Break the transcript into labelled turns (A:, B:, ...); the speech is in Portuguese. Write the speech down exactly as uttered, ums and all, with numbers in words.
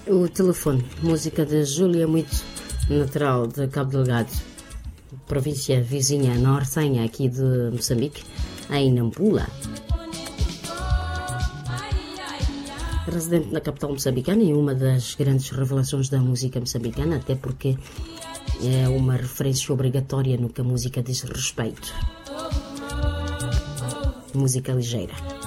A: O telefone, música de Júlia Muito, natural de Cabo Delgado, província vizinha nortenha aqui de Moçambique, em Nampula. Residente na capital moçambicana e uma das grandes revelações da música moçambicana, até porque é uma referência obrigatória no que a música diz respeito. Música ligeira.